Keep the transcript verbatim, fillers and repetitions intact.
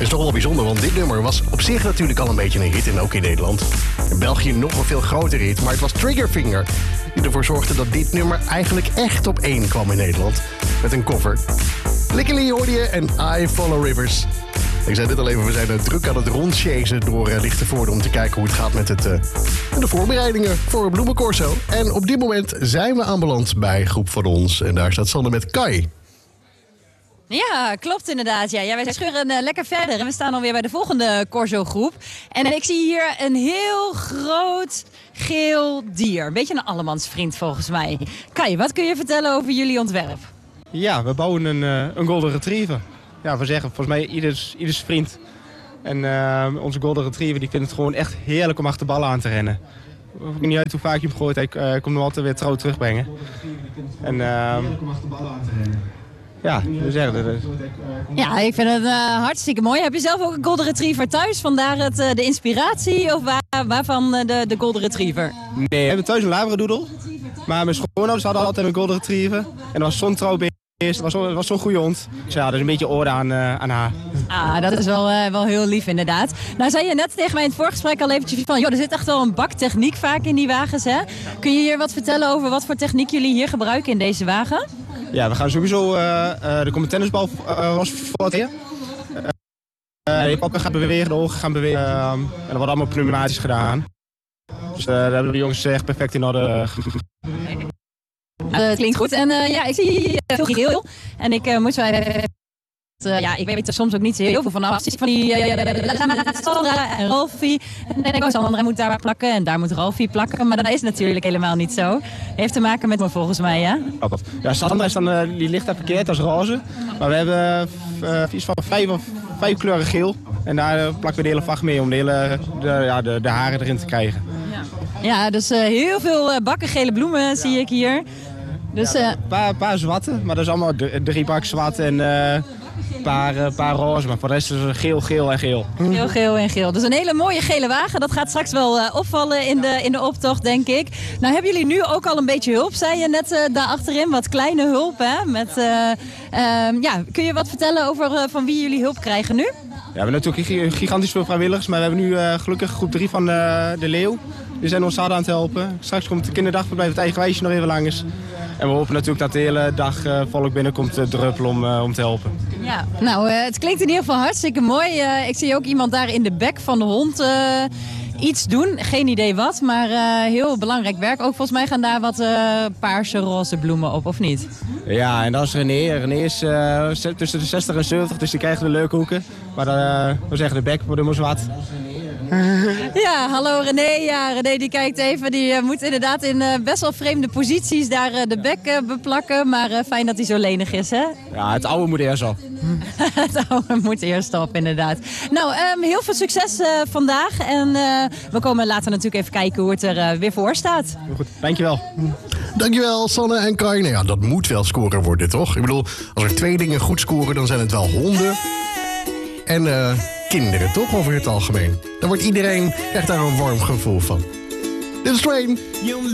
is toch wel bijzonder, want dit nummer was op zich natuurlijk al een beetje een hit en ook in Nederland. In België nog een veel grotere hit, maar het was Triggerfinger die ervoor zorgde dat dit nummer eigenlijk echt op één kwam in Nederland. Met een cover. Lickily hoorde je en I Follow Rivers. Ik zei dit al even, we zijn druk aan het rondchasen door uh, Lichtenvoorde om te kijken hoe het gaat met het, uh, de voorbereidingen voor het Bloemencorso. En op dit moment zijn we aanbeland bij Groep van Ons. En daar staat Sanne met Kai. Ja, klopt inderdaad. Ja, ja, wij scheuren uh, lekker verder en we staan alweer bij de volgende Corso-groep. En uh, ik zie hier een heel groot geel dier. Een beetje een allemansvriend volgens mij. Kai, wat kun je vertellen over jullie ontwerp? Ja, we bouwen een, uh, een Golden Retriever. Ja, we zeggen volgens mij ieders, ieders vriend. En uh, onze Golden Retriever die vindt het gewoon echt heerlijk om achter ballen aan te rennen. Ik weet niet uit hoe vaak je hem gooit, hij uh, komt hem altijd weer trouw terugbrengen. En uh, ja, we zeggen dat. Ja, ik vind het uh, hartstikke mooi. Heb je zelf ook een Golden Retriever thuis? Vandaar het, uh, de inspiratie of waar, waarvan uh, de, de Golden Retriever? Nee, we hebben thuis een Labradoodle. Maar mijn schoonouders hadden altijd een Golden Retriever. En dat was zo'n trouw beest. Het was zo'n was zo'n goede hond. Dus ja, dat is een beetje orde aan, uh, aan haar. Ah, dat is wel, uh, wel heel lief inderdaad. Nou zei je net tegen mij in het voorgesprek al eventjes van... joh, er zit echt wel een bak techniek vaak in die wagens, hè? Kun je hier wat vertellen over wat voor techniek jullie hier gebruiken in deze wagen? Ja, we gaan sowieso uh, uh, de tennisbal uh, was voorteren. Uh, de pakken gaan bewegen, de ogen gaan bewegen. Uh, en dat wordt allemaal pneumatisch gedaan. Dus uh, daar hebben de jongens echt perfect in orde. Uh, het klinkt goed. En uh, ja, ik zie hier veel geel. En ik uh, moet zo even... Uh, ja, ik weet er soms ook niet zo heel veel vanaf. Van die uh, Sandra en Ralfie. En dan denk ik, Sandra moet daar plakken en daar moet Ralfie plakken. Maar dat is natuurlijk helemaal niet zo. Heeft te maken met me volgens mij, hè? Ja, Sandra is dan, uh, die ligt daar parkeerd als roze. Maar we hebben uh, iets van vijf, vijf kleuren geel. En daar uh, plakken we de hele vacht mee om de, hele, de, ja, de, de haren erin te krijgen. Ja, ja dus uh, heel veel uh, bakken gele bloemen zie ik hier. Dus, ja, een paar, paar zwarte, maar dat is allemaal drie bakken zwart en uh, een paar, uh, paar roze. Maar voor de rest is het geel, geel en geel. Geel, geel en geel. Dus een hele mooie gele wagen. Dat gaat straks wel uh, opvallen in de, in de optocht, denk ik. Nou hebben jullie nu ook al een beetje hulp, zei je net uh, daar achterin. Wat kleine hulp, hè? Met, uh, uh, ja, kun je wat vertellen over uh, van wie jullie hulp krijgen nu? Ja, we hebben natuurlijk gigantisch veel vrijwilligers, maar we hebben nu uh, gelukkig groep drie van uh, de Leeuw. Die zijn ons hard aan het helpen. Straks komt de kinderdagverblijf het eigen wijsje nog even langs. En we hopen natuurlijk dat de hele dag uh, volk binnenkomt uh, druppelen om, uh, om te helpen. Ja, nou, uh, het klinkt in ieder geval hartstikke mooi. Uh, ik zie ook iemand daar in de bek van de hond uh, iets doen. Geen idee wat, maar uh, heel belangrijk werk. Ook volgens mij gaan daar wat uh, paarse, roze bloemen op, of niet? Ja, en dat is René. René is uh, tussen de zestig en zeventig, dus die krijgt de leuke hoeken. Maar uh, we zeggen de bek, wordt helemaal zwart. Ja, hallo René. Ja, René die kijkt even. Die uh, moet inderdaad in uh, best wel vreemde posities daar uh, de bek uh, beplakken. Maar uh, fijn dat hij zo lenig is, hè? Ja, het oude moet eerst op. Het oude moet eerst op, inderdaad. Nou, um, heel veel succes uh, vandaag. En uh, we komen later natuurlijk even kijken hoe het er uh, weer voor staat. Heel goed, dankjewel. Dankjewel, Sanne en Kai. Nou ja, dat moet wel scoren worden, toch? Ik bedoel, als er twee dingen goed scoren, dan zijn het wel honden en uh, kinderen, toch? Over het algemeen. Daar wordt iedereen echt daar een warm gevoel van. Dit is Train.